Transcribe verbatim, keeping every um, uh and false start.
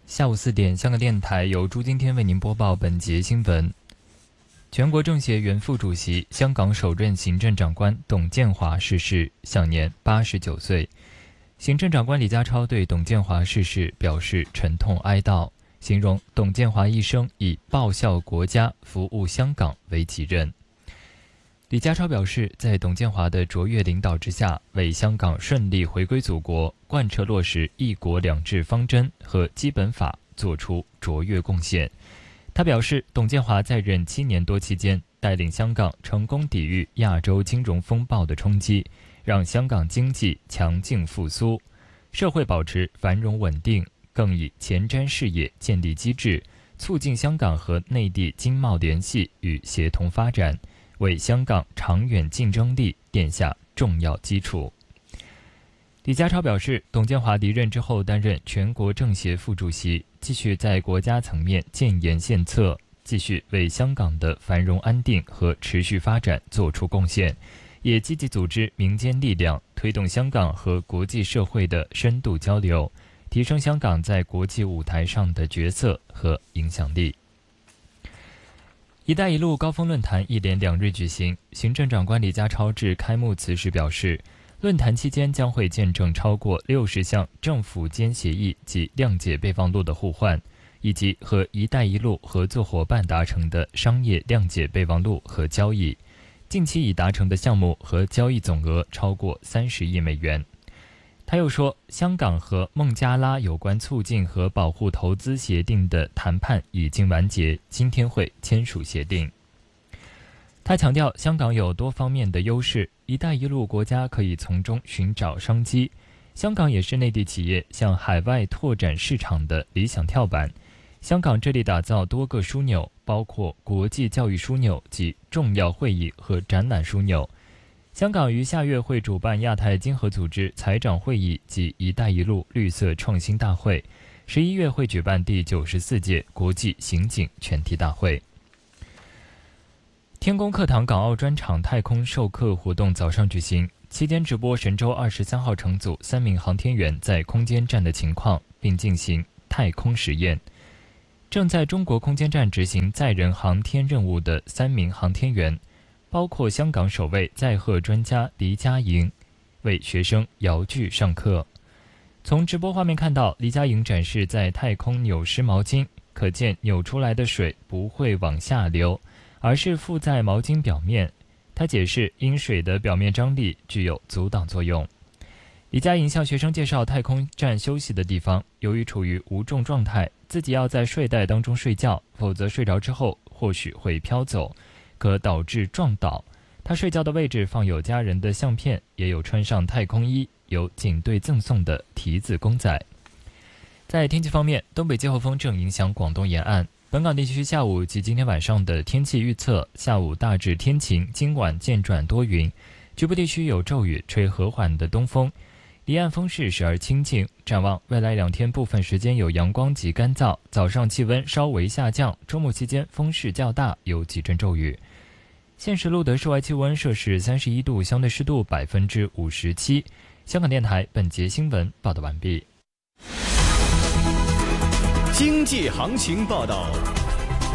下午四点，香港电台由朱今天为您播报本节新闻。全国政协原副主席、香港首任行政长官董建华逝世，享年八十九岁。行政长官李家超对董建华逝世表示沉痛哀悼，形容董建华一生以报效国家、服务香港为己任。李家超表示，在董建华的卓越领导之下，为香港顺利回归祖国、贯彻落实一国两制方针和基本法作出卓越贡献。他表示，董建华在任七年多期间，带领香港成功抵御亚洲金融风暴的冲击，让香港经济强劲复苏，社会保持繁荣稳定，更以前瞻视野建立机制，促进香港和内地经贸联系与协同发展，为香港长远竞争力奠下重要基础。李家超表示，董建华离任之后担任全国政协副主席，继续在国家层面建言献策，继续为香港的繁荣安定和持续发展做出贡献，也积极组织民间力量，推动香港和国际社会的深度交流，提升香港在国际舞台上的角色和影响力。“一带一路”高峰论坛一连两日举行，行政长官李家超致开幕词时表示，论坛期间将会见证超过六十项政府间协议及谅解备忘录的互换，以及和“一带一路”合作伙伴达成的商业谅解备忘录和交易，近期已达成的项目和交易总额超过三十亿美元。他又说，香港和孟加拉有关促进和保护投资协定的谈判已经完结，今天会签署协定。他强调，香港有多方面的优势，一带一路国家可以从中寻找商机。香港也是内地企业向海外拓展市场的理想跳板。香港致力打造多个枢纽，包括国际教育枢纽及重要会议和展览枢纽。香港于下月会主办亚太经合组织财长会议及“一带一路”绿色创新大会，十一月会举办第九十四届国际刑警全体大会。天宫课堂港澳专场太空授课活动早上举行，期间直播神舟二十三号乘组三名航天员在空间站的情况，并进行太空实验。正在中国空间站执行载人航天任务的三名航天员，包括香港首位载荷专家黎佳莹，为学生遥距上课。从直播画面看到，黎佳莹展示在太空扭湿毛巾，可见扭出来的水不会往下流，而是附在毛巾表面。他解释，因水的表面张力具有阻挡作用。李佳莹向学生介绍太空站休息的地方，由于处于无重状态，自己要在睡袋当中睡觉，否则睡着之后或许会飘走，可导致撞倒。他睡觉的位置放有家人的相片，也有穿上太空衣，有警队赠送的蹄子公仔。在天气方面，东北季候风正影响广东沿岸，本港地区下午及今天晚上的天气预测：下午大致天晴，今晚渐转多云，局部地区有骤雨，吹和缓的东风，离岸风势时而清劲。展望未来两天，部分时间有阳光及干燥，早上气温稍微下降，周末期间风势较大，有几阵骤雨。现时录得室外气温摄氏三十一度，相对湿度百分之五十七。香港电台本节新闻报道完毕。 经济行情报道。